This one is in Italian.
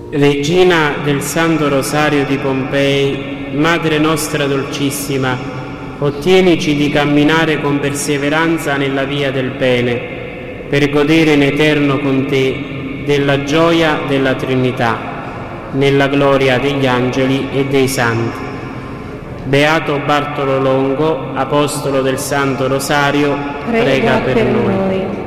Regina del Santo Rosario di Pompei, Madre nostra dolcissima, ottienici di camminare con perseveranza nella via del bene, per godere in eterno con te della gioia della Trinità, nella gloria degli angeli e dei santi. Beato Bartolo Longo, Apostolo del Santo Rosario, prega per noi.